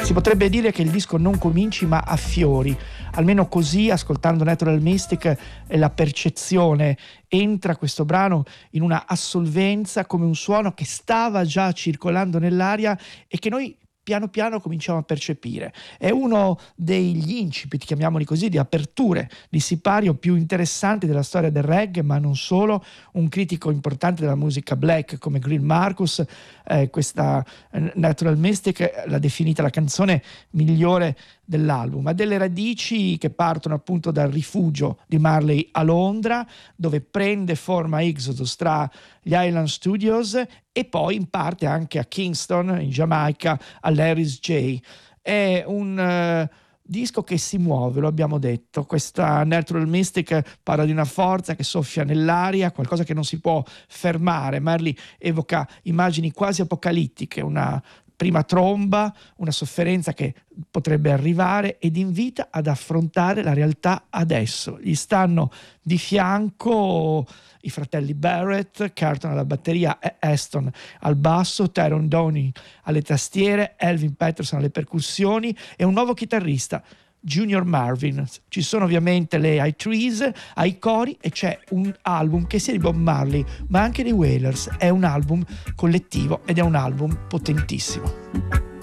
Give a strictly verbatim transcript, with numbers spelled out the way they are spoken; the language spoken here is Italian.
Si potrebbe dire che il disco non cominci ma affiori, almeno così, ascoltando Natural Mystic, è la percezione. Entra questo brano in una assolvenza, come un suono che stava già circolando nell'aria e che noi piano piano cominciamo a percepire. È uno degli incipit, chiamiamoli così, di aperture di sipario più interessanti della storia del reggae, ma non solo. Un critico importante della musica black come Green Marcus, eh, questa eh, Natural Mystic l'ha definita la canzone migliore dell'album. Ha delle radici che partono appunto dal rifugio di Marley a Londra, dove prende forma Exodus tra gli Island Studios, e poi in parte anche a Kingston in Giamaica, all'Harris J. È un uh, disco che si muove, lo abbiamo detto. Questa Natural Mystic parla di una forza che soffia nell'aria, qualcosa che non si può fermare. Marley evoca immagini quasi apocalittiche, una prima tromba, una sofferenza che potrebbe arrivare, ed invita ad affrontare la realtà adesso. Gli stanno di fianco i fratelli Barrett, Carlton alla batteria e Aston al basso, Tyrone Downing alle tastiere, Elvin Peterson alle percussioni e un nuovo chitarrista, Junior Marvin. Ci sono ovviamente le I Trees ai cori e c'è un album che sia di Bob Marley ma anche dei Wailers. È un album collettivo ed è un album potentissimo.